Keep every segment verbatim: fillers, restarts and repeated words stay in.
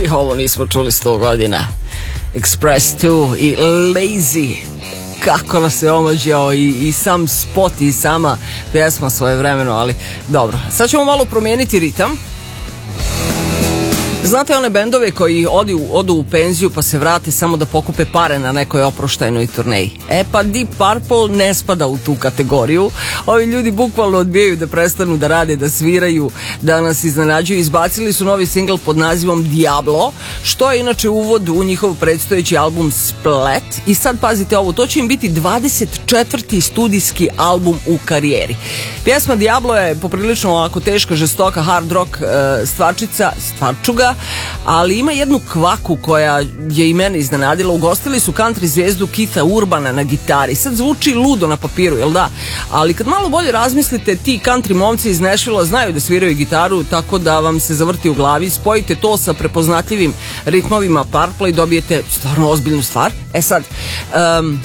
ovo nismo čuli sto godina. Express dva i Lazy. Kako nas je omađao i, i sam spot i sama pesma svojevremeno, ali dobro. Sad ćemo malo promijeniti ritam. Znate one bendove koji odu, odu u penziju pa se vrate samo da pokupe pare na nekoj oproštajnoj turneji? E pa Deep Purple ne spada u tu kategoriju. Ovi ljudi bukvalno odbijaju da prestanu da rade, da sviraju, da nas iznenađuju. Izbacili su novi singl pod nazivom Diablo, što je inače uvod u njihov predstojeći album Split. I sad pazite ovo, to će im biti dvadeset četvrti studijski album u karijeri. Pjesma Diablo je poprilično ovako teška, žestoka, hard rock e, stvarčica, stvarčuga, ali ima jednu kvaku koja je i mene iznenadila. Ugostili su country zvijezdu Keitha Urbana na gitari. Sad zvuči ludo na papiru, jel da? Ali kad malo bolje razmislite, ti country momci iz Nashvillea znaju da sviraju gitaru, tako da vam se zavrti u glavi. Spojite to sa prepoznatljivim ritmovima Purple i dobijete stvarno ozbiljnu stvar. E sad, um,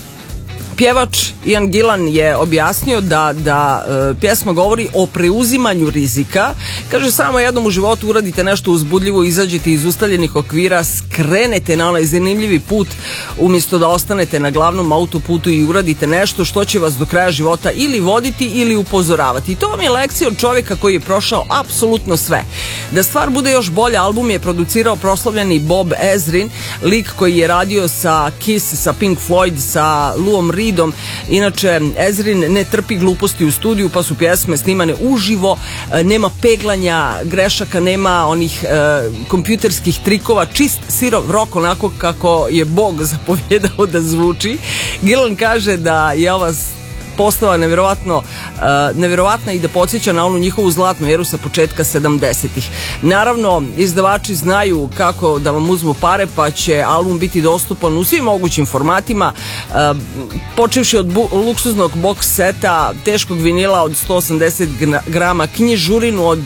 pjevač Ian Gillan je objasnio da, da e, pjesma govori o preuzimanju rizika. Kaže, samo jednom u životu uradite nešto uzbudljivo, izađete iz ustaljenih okvira, skrenete na onaj zanimljivi put umjesto da ostanete na glavnom autoputu i uradite nešto što će vas do kraja života ili voditi ili upozoravati. I to vam je lekcija od čovjeka koji je prošao apsolutno sve. Da stvar bude još bolja, album je producirao proslavljeni Bob Ezrin, lik koji je radio sa Kiss, sa Pink Floyd, sa Louom Reedom. Inače, Ezrin ne trpi gluposti u studiju, pa su pjesme snimane uživo, nema peglanja, grešaka, nema onih e, kompjuterskih trikova, čist sirov rock, onako kako je Bog zapovjedao da zvuči. Gillan kaže da je ova postava nevjerovatno, uh, nevjerovatna i da podsjeća na onu njihovu zlatnu eru sa početka sedamdesetih. Naravno, izdavači znaju kako da vam uzmu pare, pa će album biti dostupan u svim mogućim formatima, uh, počevši od bu- luksuznog box seta, teškog vinila od sto osamdeset grama, knjižurinu od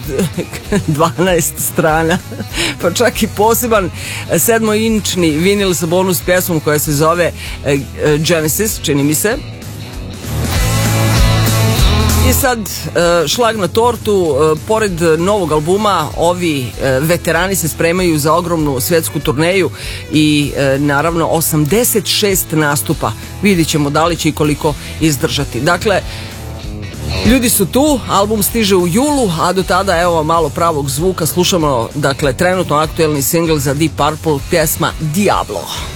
dvanaest strana, pa čak i poseban sedmoinčni vinil sa bonus pjesmom koja se zove uh, Genesis, čini mi se. I sad, šlag na tortu, pored novog albuma, ovi veterani se spremaju za ogromnu svjetsku turneju i naravno osamdeset šest nastupa. Vidit ćemo da li će i koliko izdržati. Dakle, ljudi su tu, album stiže u julu, a do tada evo malo pravog zvuka. Slušamo, dakle, trenutno aktuelni singl za Deep Purple, pjesma Diablo.